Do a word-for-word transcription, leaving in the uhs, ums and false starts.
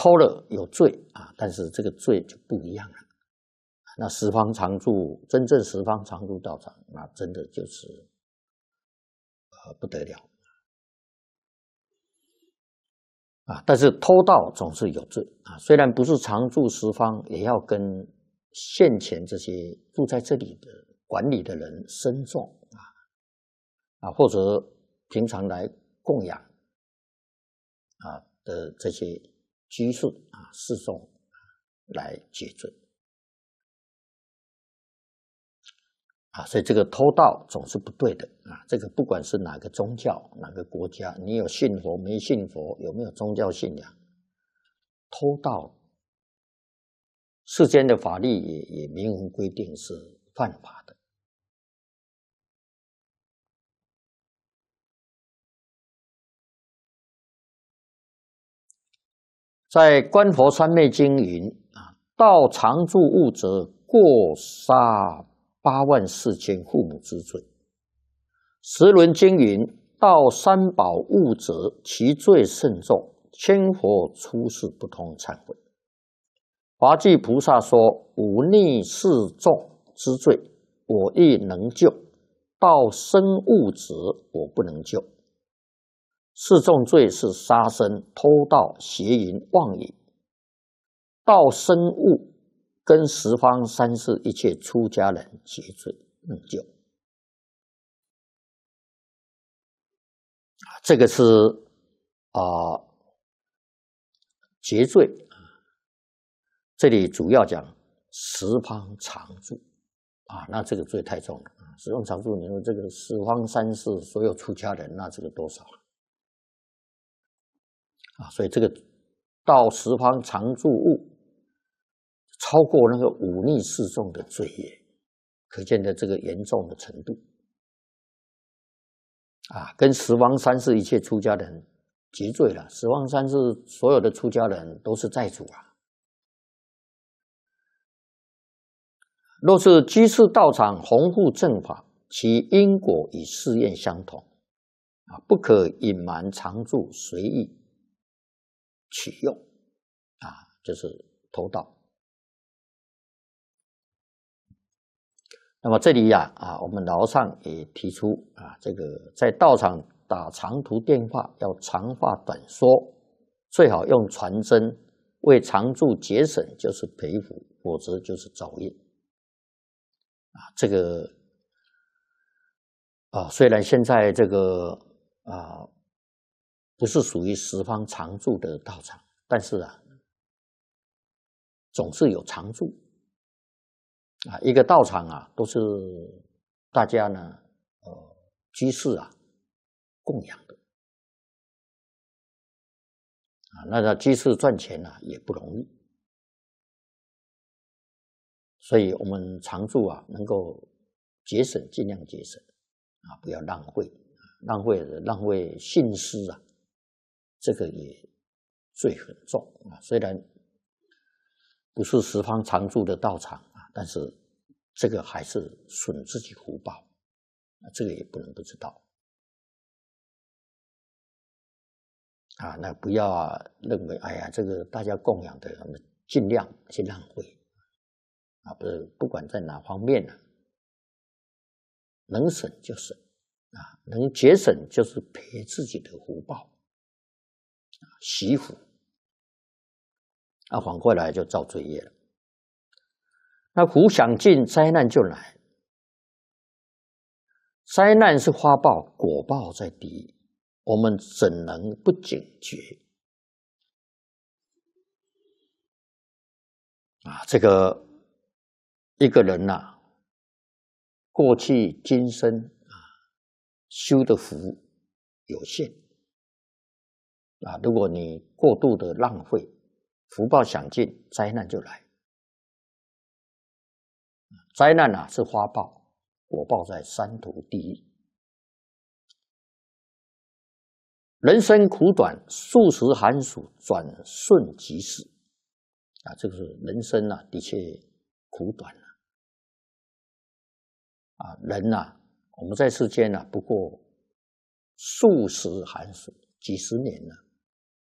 偷了有罪啊，但是这个罪就不一样了。那十方常住，真正十方常住道场，那真的就是呃不得了啊！但是偷盗总是有罪啊，虽然不是常住十方，也要跟现前这些住在这里的管理的人深重啊啊，或者平常来供养啊的这些居士啊侍众来解罪。啊，所以这个偷盗总是不对的啊！这个不管是哪个宗教、哪个国家，你有信佛没信佛，有没有宗教信仰，偷盗，世间的法律也也明文规定是犯法的。在《观佛三昧经》云啊，盗常住物者，过杀八万四千父母之罪。十轮经云：盗三宝物者，其罪甚重，千佛出世不通忏悔。华寂菩萨说：忤逆示众之罪，我亦能救；盗生物者，我不能救。示众罪是杀生、偷盗、邪淫、妄语。盗生物跟十方三世一切出家人结罪，能救。这个是啊、呃、结罪，这里主要讲十方常住啊，那这个罪太重了啊！十方常住，你说这个十方三世所有出家人，那这个多少啊？所以这个到十方常住物，超过那个忤逆示众的罪业，可见的这个严重的程度啊，跟十方三世一切出家人结罪了。十方三世所有的出家人都是债主啊。若是居士道场弘护正法，其因果与誓愿相同啊，不可隐瞒常住，随意取用啊，就是偷盗。那么这里呀 啊, 啊，我们老上也提出啊，这个在道场打长途电话要长话短说，最好用传真，为常住节省就是赔福，否则就是造业。啊，这个啊，虽然现在这个啊不是属于十方常住的道场，但是啊，总是有常住啊。一个道场啊，都是大家呢，呃，居士啊供养的啊。那个居士赚钱呢、啊、也不容易，所以我们常住啊，能够节省，尽量节省啊，不要浪费，浪费浪费信施啊，这个也罪很重啊。虽然不是十方常住的道场啊，但是这个还是损自己福报啊，这个也不能不知道啊。那不要啊认为，哎呀，这个大家供养的，我们尽量去浪费啊，不是不管在哪方面呢、啊，能省就省啊，能节省就是赔自己的福报啊，惜福。啊，反过来就造罪业了。那福享尽，灾难就来。灾难是花报，果报在第一，我们怎能不警觉？啊，这个一个人呐、啊，过去今生啊修的福有限啊，如果你过度的浪费，福报享尽，灾难就来。灾难啊是花报，果报在三途第一。人生苦短，数十寒暑，转瞬即逝啊！这个是人生啊，的确苦短了啊！人呐、啊，我们在世间啊，不过数十寒暑，几十年了。